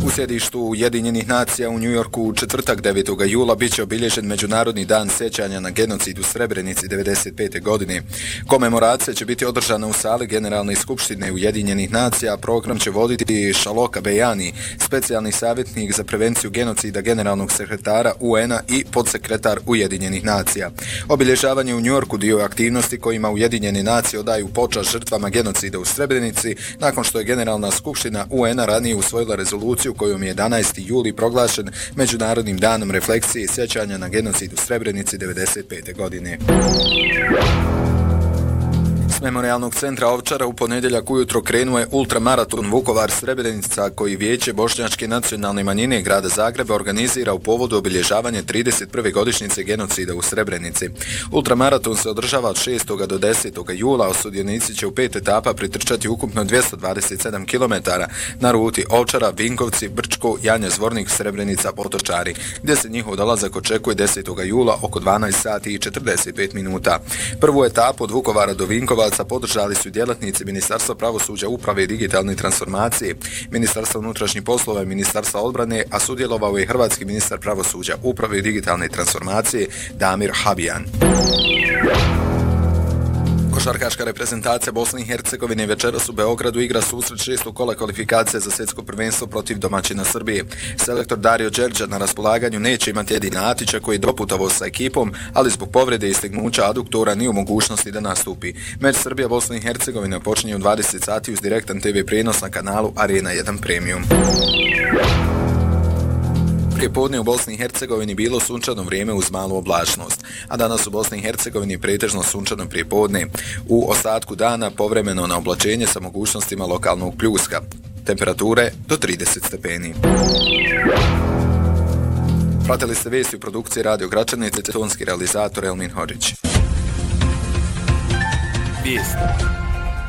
U sjedištu Ujedinjenih nacija u Njujorku u četvrtak 9. jula bit će obilježen Međunarodni dan sjećanja na genocid u Srebrenici 1995. godine. Komemoracija će biti održana u sali Generalne skupštine Ujedinjenih nacija, a program će voditi Šaloka Bejani, specijalni savjetnik za prevenciju genocida generalnog sekretara UN-a i podsekretar Ujedinjenih nacija. Obilježavanje u Njujorku dio je aktivnosti kojima Ujedinjene nacije odaju počast žrtvama genocida u Srebrenici, nakon što je Generalna skupština UN-a ranije usvojila rezoluciju kojom je 11. juli proglašen Međunarodnim danom refleksije i sjećanja na genocid u Srebrenici 1995. godine. S Memorijalnog centra Ovčara u ponedjeljak ujutro krenuo je ultramaraton Vukovar-Srebrenica koji Vijeće Bošnjačke nacionalne manjine grada Zagreba organizira u povodu obilježavanja 31. godišnjice genocida u Srebrenici. Ultramaraton se održava od 6. do 10. jula, a sudionici će u 5 etapa pritrčati ukupno 227 km na ruti Ovčara, Vinkovci, Brčko, Janja Zvornik, Srebrenica, Potočari, gdje se njihov dolazak očekuje 10. jula oko 12 sati i 45 minuta. Prvu etapu od Vukovara do Vinkovaca podržali su djelatnici Ministarstva pravosuđa, uprave i digitalne transformacije, Ministarstva unutrašnjih poslova i Ministarstva odbrane, a sudjelovao je hrvatski ministar pravosuđa, uprave i digitalne transformacije Damir Habijan. Košarkaška reprezentacija Bosne i Hercegovine večeras u Beogradu igra susret 6. kola kvalifikacije za svjetsko prvenstvo protiv domaćina Srbije. Selektor Dario Đerđa na raspolaganju neće imati Edina Atića koji je doputavao sa ekipom, ali zbog povrede i stegnuća aduktora nije u mogućnosti da nastupi. Meč Srbija Bosna i Hercegovina počinje u 20 sati uz direktan TV prenos na kanalu Arena 1 Premium. Prijepodne u Bosni i Hercegovini bilo sunčano vrijeme uz malu oblačnost, a danas u Bosni i Hercegovini pretežno sunčano prijepodne. U ostatku dana povremeno na oblačenje sa mogućnostima lokalnog pljuska. Temperature do 30 stepeni. Pratili ste vijesti u produkciji Radio Gračanice, tonski realizator Elmin Hodžić. Vijesti.